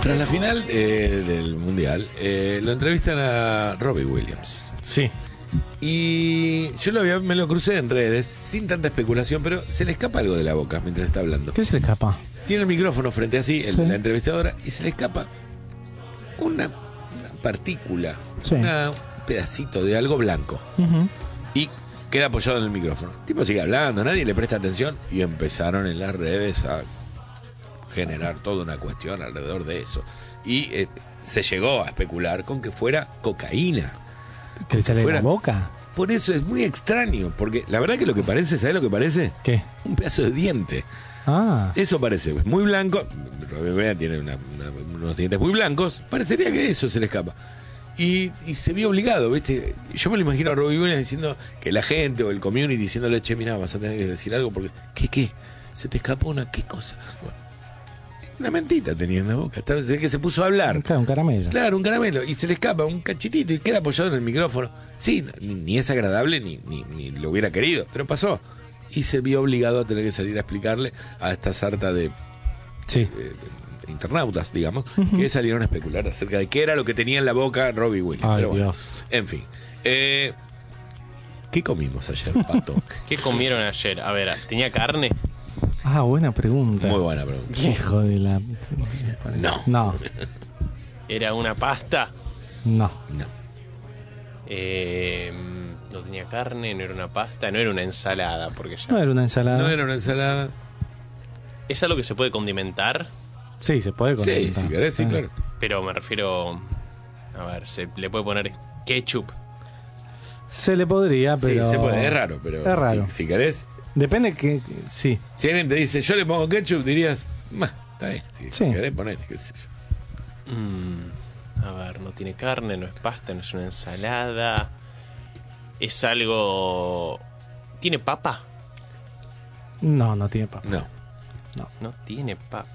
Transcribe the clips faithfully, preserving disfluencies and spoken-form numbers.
Tras la final eh, del Mundial, eh, lo entrevistan a Robbie Williams. Sí. Y yo lo había, me lo crucé en redes, sin tanta especulación, pero se le escapa algo de la boca mientras está hablando. ¿Qué se le escapa? Tiene el micrófono frente a sí, el, Sí. la entrevistadora, y se le escapa una, una partícula, Sí. una, un pedacito de algo blanco. Uh-huh. Y queda apoyado en el micrófono. El tipo sigue hablando, nadie le presta atención, y empezaron en las redes a generar toda una cuestión alrededor de eso. Y eh, se llegó a especular con que fuera cocaína. ¿Que le sale de Fuera- la boca? Por eso es muy extraño, porque la verdad que lo que parece, ¿sabes lo que parece? ¿Qué? Un pedazo de diente. Ah. Eso parece, es muy blanco. Robbie Williams tiene una- una- unos dientes muy blancos. Parecería que eso se le escapa. Y, y se vio obligado, ¿viste? Yo me lo imagino a Robbie Williams diciendo que la gente o el community diciéndole, che, mirá, vas a tener que decir algo porque, ¿qué, qué? ¿Se te escapó una qué cosa? Bueno, una mentita tenía en la boca. Estaba- se ve que se puso a hablar. Claro, un caramelo. Claro, un caramelo. Y se le escapa un cachitito y queda apoyado en el micrófono. Sí, ni, ni es agradable ni, ni, ni lo hubiera querido, pero pasó. Y se vio obligado a tener que salir a explicarle a esta sarta de Sí. eh, internautas, digamos, que salieron a especular acerca de qué era lo que tenía en la boca Robbie Williams. Ay, Pero bueno, Dios. en fin. Eh, ¿Qué comimos ayer, Pato? ¿Qué comieron ayer? A ver, ¿tenía carne? Ah, buena pregunta. Muy buena pregunta. Hijo de la... No. No, ¿Era una pasta? no. No. Eh, no tenía carne, no era una pasta, no era una ensalada, porque ya... No era una ensalada. No era una ensalada. ¿Es algo que se puede condimentar? Sí, se puede Sí, condimentar. si querés, sí, Ah. claro. Pero me refiero... A ver, se le puede poner ketchup. Se le podría, pero... Sí, se puede, es raro, pero Es raro. Si, si querés. Depende que... Sí. Si alguien te dice, yo le pongo ketchup, dirías, "Bah, está bien, si Sí. querés poner, qué sé yo". Mm, a ver, no tiene carne, no es pasta, no es una ensalada. Es algo... ¿Tiene papa? No, no tiene papa. No. No tiene papa.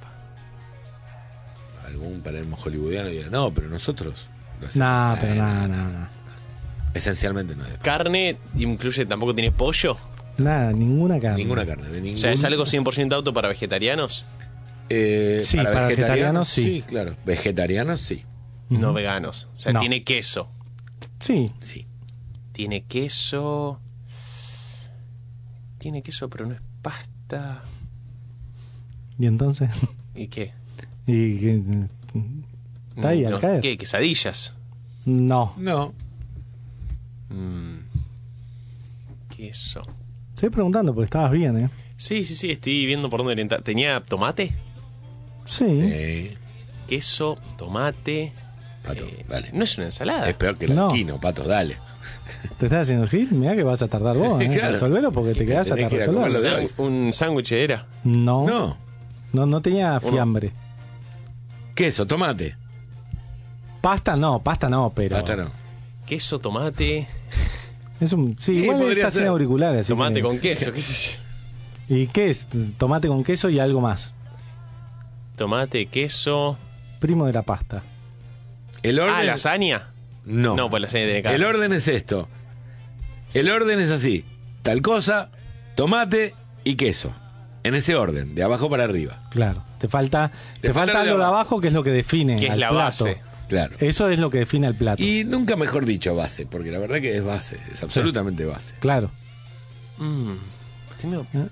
Algún palermo hollywoodiano dirá, no, pero nosotros lo hacemos". No, Eh, pero no, no, no. Esencialmente no es de papa. ¿Carne incluye, tampoco tiene pollo? Nada, ninguna carne. Ninguna carne, de ningún... O sea, ¿es algo cien por ciento auto para vegetarianos? Eh, Sí, para vegetarianos, sí. Sí, claro. Vegetarianos, sí. Ujú. No veganos. O sea, No. tiene queso. Sí. Sí. Tiene queso. Tiene queso, pero no es pasta. ¿Y entonces? ¿Y qué? ¿Y qué? ¿Está ahí al No, caer? ¿Qué? ¿Quesadillas? No. No. Mm, queso. Estoy preguntando porque estabas bien, ¿eh? Sí, sí, sí, estoy viendo por dónde orientar. ¿Tenía tomate? Sí. Eh, Queso, tomate. Pato, eh, dale. No es una ensalada. Es peor que el No. alquino, Pato, dale. ¿Te estás haciendo gil? Mirá que vas a tardar vos, ¿eh? Claro. Resolvelo porque te Que quedás tenés hasta que ir a resolverlo. comerlo de hoy. Sa- Un sándwich era. No. No. No, no tenía Uno. fiambre. Queso, tomate. Pasta no, pasta no, pero... Pasta no. Queso, tomate. Es un, sí, Sí, igual podría está sin ser. auriculares. así Tomate que- con queso, qué sé yo. ¿Y qué es? Tomate con queso y algo más. Tomate, queso. Primo de la pasta. El orden... Ah, lasaña. No. No, pues lasaña tiene carne. El orden es esto. El orden es así. Tal cosa, tomate y queso. En ese orden, de abajo para arriba. Claro. Te falta, te Te falta falta lo de algo de abajo. abajo que es lo que define Que es al la plato. base. Claro. Eso es lo que define al plato. Y nunca mejor dicho base, porque la verdad que es base, es absolutamente base. Claro. Mm, estoy medio- ¿Eh?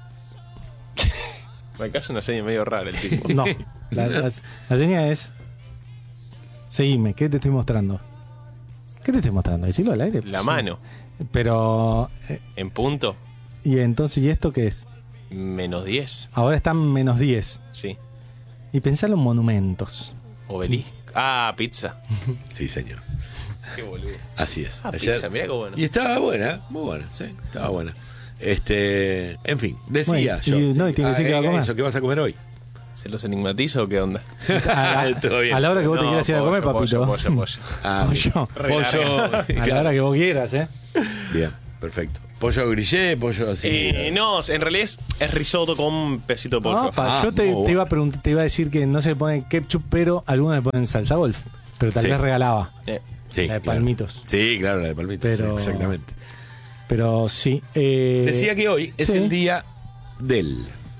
Me hace una seña medio rara el tipo. No. La, la, la señal es... Seguime, ¿qué te estoy mostrando? ¿Qué te estoy mostrando? Decirlo al aire. La Sí. mano. Pero... eh, En punto. ¿Y entonces y esto qué es? Menos diez. Ahora están menos diez. Sí. Y pensalo en monumentos. Obelisco. Ah, pizza. Sí, señor. Qué boludo. Así es. Ah, Ayer- pizza, mirá qué bueno. Y estaba buena, muy buena, sí, estaba buena. Este, en fin, decía Bueno, yo. y- no, y tiene que decir ah, que va a eh, comer. Eso, ¿qué vas a comer hoy? ¿Se los enigmatizo o qué onda? A la, Todo bien. a la hora que vos te No, quieras ir a comer, pollo, papito. pollo, pollo, pollo. Ah, Pollo. pollo. A la hora que vos quieras, ¿eh? Bien, perfecto. Pollo grillé, pollo así. Eh, no, en realidad es, es risotto con un pedacito de pollo. No, pa, Ah, yo te, muy te iba a bueno. preguntar, te iba a decir que no se le pone ketchup, pero algunos le ponen salsa golf. Pero tal Sí. vez regalaba. Eh, Sí, la de claro. palmitos. Sí, claro, la de palmitos, Pero- sí, exactamente. Pero sí. eh, Decía que hoy es sí. el día del.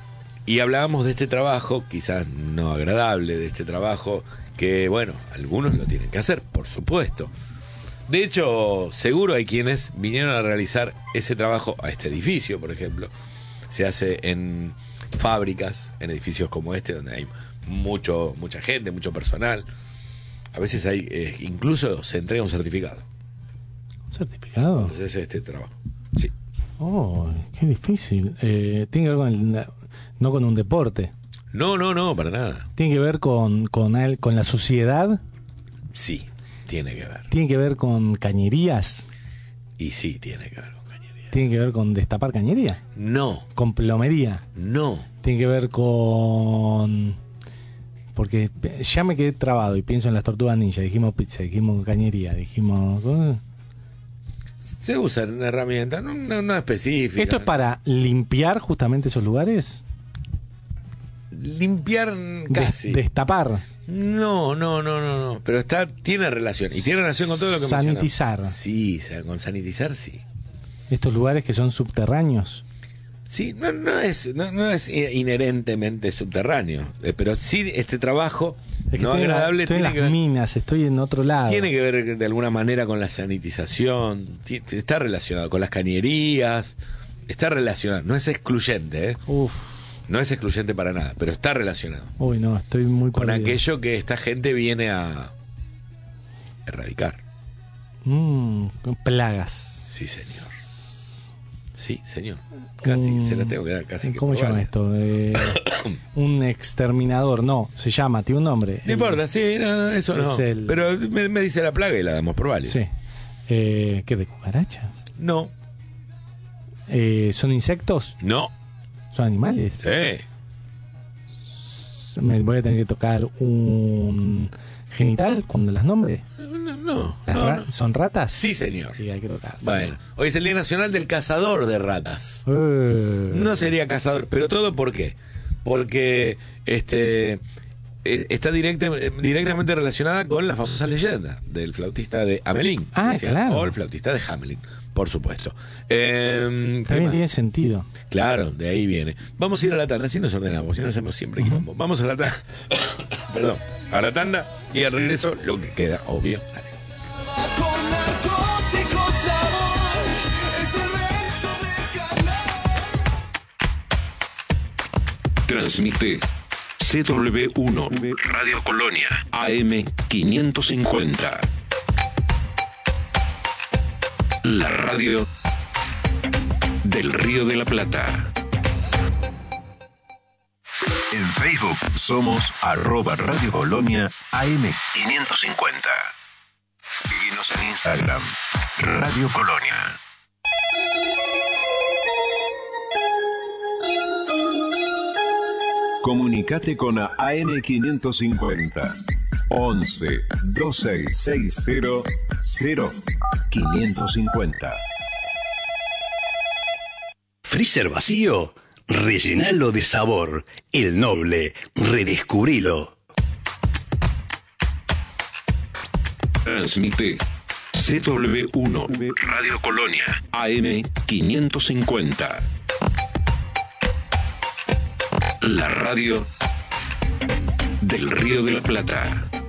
Y hablábamos de este trabajo, quizás no agradable, de este trabajo que, bueno, algunos lo tienen que hacer, por supuesto. De hecho, seguro hay quienes vinieron a realizar ese trabajo a este edificio, por ejemplo. Se hace en fábricas, en edificios como este, donde hay mucho, mucha gente, mucho personal. A veces hay, eh, incluso se entrega un certificado. ¿Un certificado? Entonces este trabajo, sí. Oh, qué difícil. Eh, tiene que ver con el, no con un deporte. No, no, no, para nada. Tiene que ver con, con, el, con la sociedad. Sí, tiene que ver. Tiene que ver con cañerías. Y sí, tiene que ver con cañería. Tiene que ver con destapar cañería. No. Con plomería. No. Tiene que ver con... Porque ya me quedé trabado y pienso en las tortugas ninja. Dijimos pizza, dijimos cañería, dijimos... Se usan herramientas, no, no, no específicas. ¿Esto es para limpiar justamente esos lugares? Limpiar casi. Des- destapar. No, no, no, no, no. Pero está, tiene relación. Y tiene relación con todo lo que sanitizar. mencionamos. Sí, con sanitizar sí. Estos lugares que son subterráneos. Sí, no, no es, no, no es inherentemente subterráneo, eh, pero sí este trabajo Es que no estoy en la- agradable estoy en tiene las que ver, minas, estoy en otro lado. tiene que ver de alguna manera con la sanitización, ti- está relacionado con las cañerías, está relacionado, no es excluyente, ¿eh? Uf, No es excluyente para nada, pero está relacionado uy, no, estoy muy con perdido. aquello que esta gente viene a erradicar. Mm, plagas. Sí, señor. Sí, señor. Casi, Un- se la tengo que dar casi que ¿Cómo se llama probarle. esto? Eh, un exterminador, no, se llama, tiene un nombre. No importa, sí, no, no, eso no. es el- Pero me, me dice la plaga y la damos por válida. Sí. Eh, ¿Qué, de cucarachas? No, Eh, ¿Son insectos? no, ¿Son animales? sí. Me voy a tener que tocar un genital cuando las nombre. No, no, ¿Las no, ra- no. ¿Son ratas? Sí, señor. Sí, hay que tocar. Bueno, hoy es el Día Nacional del Cazador de Ratas. Eh, No sería cazador, pero todo ¿por qué? Porque este eh, está directa- directamente relacionada con la famosa leyenda del flautista de Hamelin. Ah, decía, claro. O el flautista de Hamelin, por supuesto. Eh, ¿qué También más? tiene sentido. Claro, de ahí viene. Vamos a ir a la tanda, así nos ordenamos, si no hacemos siempre quilombo. Vamos a la tanda, perdón, a la tanda y al regreso lo que queda, obvio. Dale. Con narcótico sabor, ese beso de calor. Transmite C W uno Radio Colonia A M quinientos cincuenta. La radio del Río de la Plata. En Facebook somos arroba Radio Colonia A M quinientos cincuenta. Síguenos en Instagram, Radio Colonia. Comunicate con A M quinientos cincuenta. once dos seis seis cero cero quinientos cincuenta. Freezer vacío, rellenalo de sabor. El Noble, redescubrilo. Transmite C W uno Radio Colonia A M quinientos cincuenta. La radio del Río de la Plata.